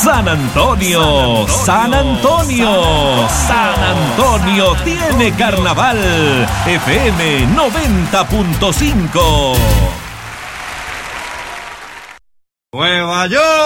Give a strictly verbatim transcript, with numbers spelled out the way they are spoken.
San Antonio, San Antonio, San Antonio tiene carnaval. F M noventa punto cinco. Nueva York.